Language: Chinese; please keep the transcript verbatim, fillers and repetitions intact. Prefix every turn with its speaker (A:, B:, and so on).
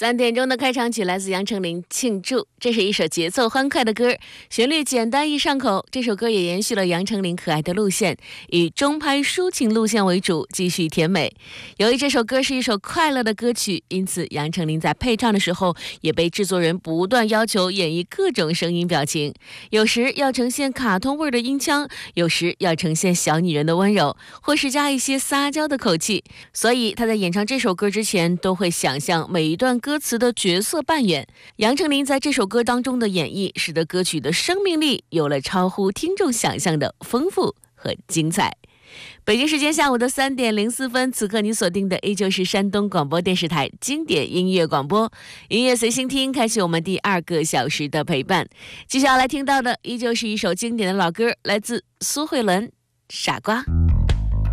A: 三点钟的开场曲来自杨丞琳《庆祝》，这是一首节奏欢快的歌，旋律简单易上口。这首歌也延续了杨丞琳可爱的路线，以中拍抒情路线为主，继续甜美。由于这首歌是一首快乐的歌曲，因此杨丞琳在配唱的时候也被制作人不断要求演绎各种声音表情，有时要呈现卡通味的音腔，有时要呈现小女人的温柔，或是加一些撒娇的口气。所以她在演唱这首歌之前都会想象每一段歌词的角色扮演。杨丞琳在这首歌当中的演绎，使得歌曲的生命力有了超乎听众想象的丰富和精彩。北京时间下午的三点零四分，此刻你锁定的依旧是山东广播电视台经典音乐广播，音乐随心听，开启我们第二个小时的陪伴。接下来听到的依旧是一首经典的老歌，来自苏慧伦《傻瓜》。